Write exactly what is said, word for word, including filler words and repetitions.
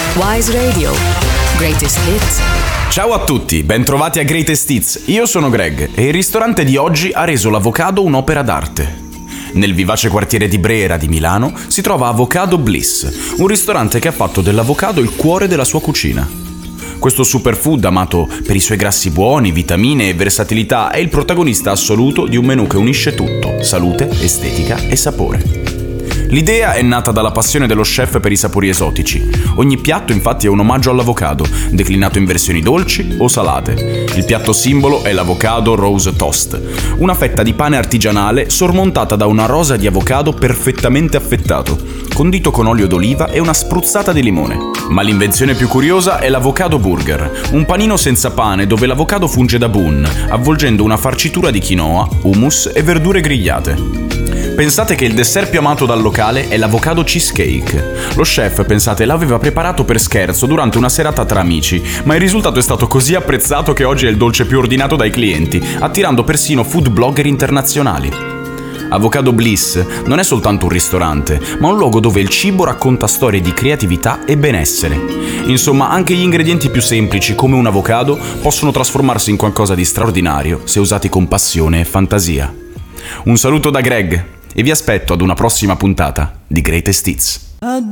Wise Radio. Greatest Hits. Ciao a tutti, bentrovati a Greatest Hits. Io sono Greg e il ristorante di oggi ha reso l'avocado un'opera d'arte. Nel vivace quartiere di Brera di Milano si trova Avocado Bliss, un ristorante che ha fatto dell'avocado il cuore della sua cucina. Questo superfood, amato per i suoi grassi buoni, vitamine e versatilità, è il protagonista assoluto di un menù che unisce tutto: salute, estetica e sapore. L'idea è nata dalla passione dello chef per i sapori esotici. Ogni piatto infatti è un omaggio all'avocado, declinato in versioni dolci o salate. Il piatto simbolo è l'avocado rose toast, una fetta di pane artigianale sormontata da una rosa di avocado perfettamente affettato, condito con olio d'oliva e una spruzzata di limone. Ma l'invenzione più curiosa è l'avocado burger, un panino senza pane dove l'avocado funge da bun, avvolgendo una farcitura di quinoa, hummus e verdure grigliate. Pensate che il dessert più amato dal locale è l'avocado cheesecake. Lo chef, pensate, l'aveva preparato per scherzo durante una serata tra amici, ma il risultato è stato così apprezzato che oggi è il dolce più ordinato dai clienti, attirando persino food blogger internazionali. Avocado Bliss non è soltanto un ristorante, ma un luogo dove il cibo racconta storie di creatività e benessere. Insomma, anche gli ingredienti più semplici, come un avocado, possono trasformarsi in qualcosa di straordinario se usati con passione e fantasia. Un saluto da Greg e vi aspetto ad una prossima puntata di Greatest Hits.